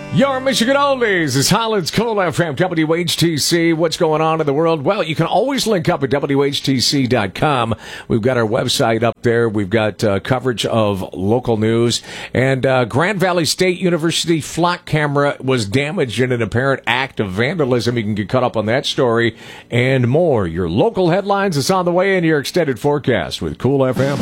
Your Michigan Oldies is Holland's Cool FM, WHTC. What's going on in the world? Well, you can always link up at WHTC.com. We've got our website up there. We've got coverage of local news. And Grand Valley State University flock camera was damaged in an apparent act of vandalism. You can get caught up on that story and more. Your local headlines is on the way in your extended forecast with Cool FM.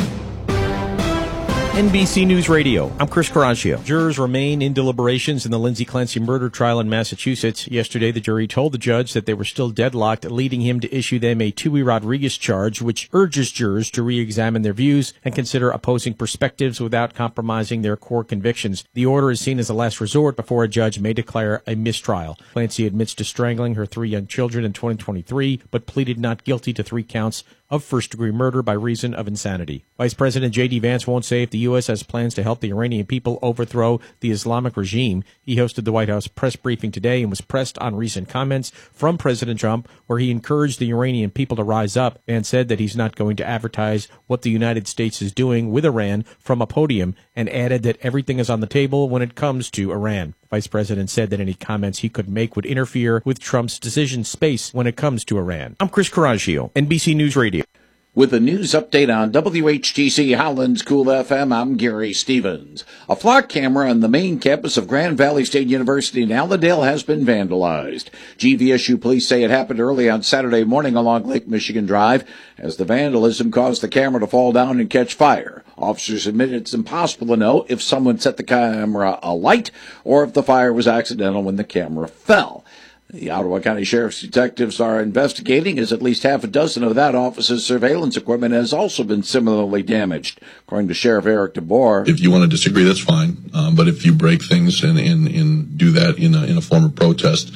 NBC News Radio. I'm Chris Caraccio. Jurors remain in deliberations in the Lindsay Clancy murder trial in Massachusetts. Yesterday, the jury told the judge that they were still deadlocked, leading him to issue them a Tui Rodriguez charge, which urges jurors to re-examine their views and consider opposing perspectives without compromising their core convictions. The order is seen as a last resort before a judge may declare a mistrial. Clancy admits to strangling her 3 young children in 2023, but pleaded not guilty to 3 counts of first-degree murder by reason of insanity. Vice President J.D. Vance won't say if the U.S. has plans to help the Iranian people overthrow the Islamic regime. He hosted the White House press briefing today and was pressed on recent comments from President Trump, where he encouraged the Iranian people to rise up. Vance said that he's not going to advertise what the United States is doing with Iran from a podium, and added that everything is on the table when it comes to Iran. Vice President said that any comments he could make would interfere with Trump's decision space when it comes to Iran. I'm Chris Caraccio, NBC News Radio. With a news update on WHTC Holland's Cool FM, I'm Gary Stevens. A flock camera on the main campus of Grand Valley State University in Allendale has been vandalized. GVSU police say it happened early on Saturday morning along Lake Michigan Drive, as the vandalism caused the camera to fall down and catch fire. Officers admit it's impossible to know if someone set the camera alight or if the fire was accidental when the camera fell. The Ottawa County Sheriff's detectives are investigating, as at least half a dozen of that office's surveillance equipment has also been similarly damaged, according to Sheriff Eric DeBoer. If you want to disagree, that's fine. But if you break things and do that in a form of protest,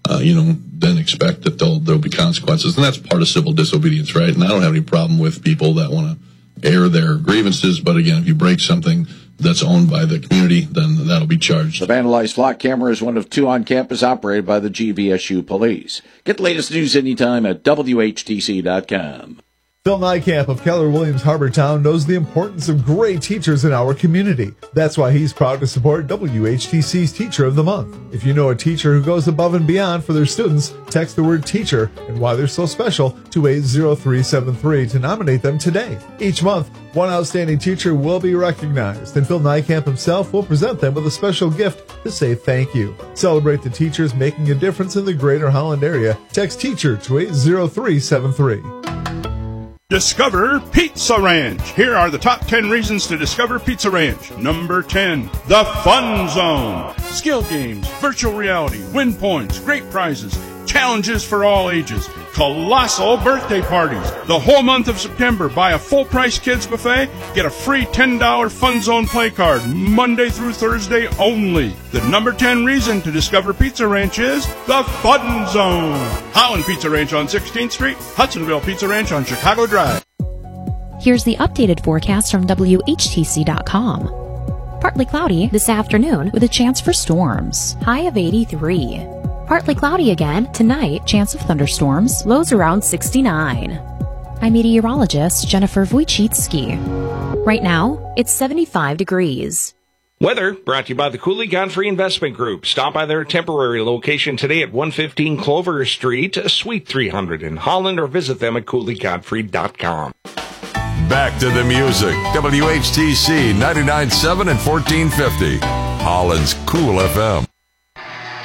then expect that there'll be consequences. And that's part of civil disobedience, right? And I don't have any problem with people that want to air their grievances. But again, if you break something that's owned by the community, then that'll be charged. The vandalized flock camera is one of 2 on campus operated by the GVSU police. Get the latest news anytime at WHTC.com. Phil Nykamp of Keller Williams Harbortown knows the importance of great teachers in our community. That's why he's proud to support WHTC's Teacher of the Month. If you know a teacher who goes above and beyond for their students, text the word teacher and why they're so special to 80373 to nominate them today. Each month, one outstanding teacher will be recognized, and Phil Nykamp himself will present them with a special gift to say thank you. Celebrate the teachers making a difference in the greater Holland area. Text teacher to 80373. Discover Pizza Ranch. Here are the top 10 reasons to discover Pizza Ranch. Number 10, the Fun Zone. Skill games, virtual reality, win points, great prizes, challenges for all ages, colossal birthday parties. The whole month of September, buy a full-price kids buffet, get a free $10 Fun Zone play card, Monday through Thursday only. The number 10 reason to discover Pizza Ranch is the Fun Zone. Holland Pizza Ranch on 16th Street, Hudsonville Pizza Ranch on Chicago Drive. Here's the updated forecast from WHTC.com. Partly cloudy this afternoon with a chance for storms. High of 83. Partly cloudy again tonight, chance of thunderstorms, lows around 69. I'm meteorologist Jennifer Wojcicki. Right now, it's 75 degrees. Weather brought to you by the Cooley Godfrey Investment Group. Stop by their temporary location today at 115 Clover Street, Suite 300 in Holland, or visit them at CooleyGodfrey.com. Back to the music. WHTC 99.7 and 1450. Holland's Cool FM.